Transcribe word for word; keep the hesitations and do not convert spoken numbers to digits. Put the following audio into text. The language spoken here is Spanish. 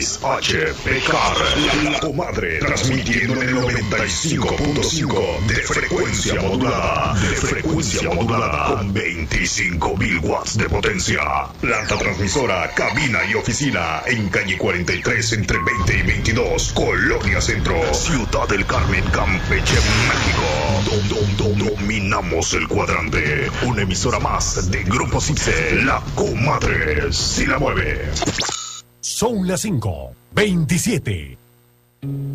X H P K R, La Comadre, transmitiendo en el noventa y cinco punto cinco de frecuencia modulada, de frecuencia modulada, con veinticinco mil watts de potencia. Planta transmisora, cabina y oficina, en calle cuarenta y tres, entre veinte y veintidós, Colonia Centro, Ciudad del Carmen, Campeche, México. Dom, dom, dom, dominamos el cuadrante. Una emisora más de Grupo Cipse, La Comadre, si la mueve. Son las cinco veintisiete.